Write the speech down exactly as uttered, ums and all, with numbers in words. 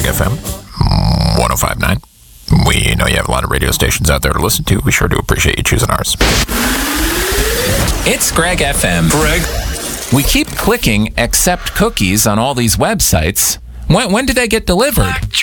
F M one oh five point nine. We know you have a lot of radio stations out there to listen to. We sure do appreciate you choosing ours. It's Greg F M. Greg. We keep clicking accept cookies on all these websites. When, when do they get delivered?